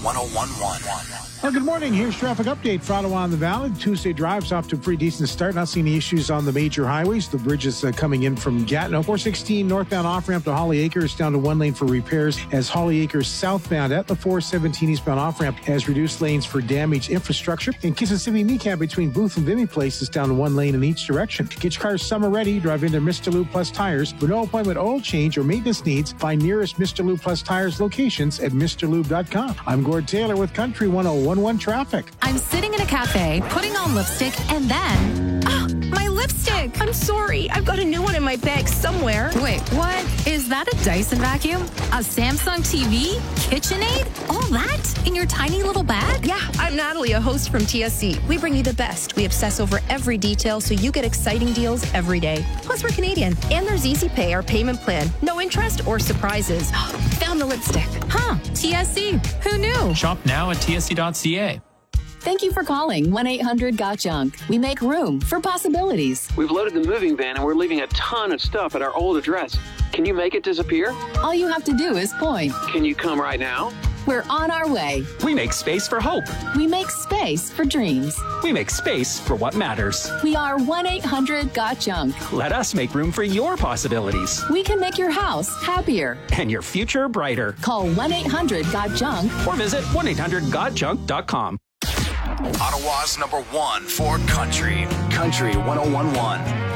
1011. Well, good morning. Here's traffic update for Ottawa on the Valley. Tuesday drive's off to a pretty decent start. Not seeing any issues on the major highways. The bridge is coming in from Gatineau. 416 northbound off-ramp to Holly Acres down to one lane for repairs as Holly Acres southbound at the 417 eastbound off-ramp has reduced lanes for damaged infrastructure. And Kissimmee Kneecap between Booth and Vimy Place is down to one lane in each direction. Get your car summer ready. Drive into Mr. Lube Plus Tires. For no appointment oil change or maintenance needs, find nearest Mr. Lube Plus Tires locations at MrLube.com. I'm Gord Taylor with Country 1011 Traffic. I'm sitting in a cafe, putting on lipstick, and then... Oh, my lipstick! I'm sorry. I've got a new one in my bag somewhere. Wait, what? Is that a Dyson vacuum? A Samsung TV? KitchenAid? All that in your tiny little bag? Yeah, I'm Natalie, a host from TSC. We bring you the best. We obsess over every detail so you get exciting deals every day. Plus, we're Canadian. And there's Easy Pay, our payment plan. No interest or surprises. Found the lipstick. Huh, TSC. Who knew? Shop now at tsc.ca. Thank you for calling 1-800-GOT-JUNK. We make room for possibilities. We've loaded the moving van and we're leaving a ton of stuff at our old address. Can you make it disappear? All you have to do is point. Can you come right now? We're on our way. We make space for hope. We make space for dreams. We make space for what matters. We are 1-800-GOT-JUNK. Let us make room for your possibilities. We can make your house happier. And your future brighter. Call 1-800-GOT-JUNK. Or visit 1-800-GOT-JUNK.com. Ottawa's number one for country. Country 1011.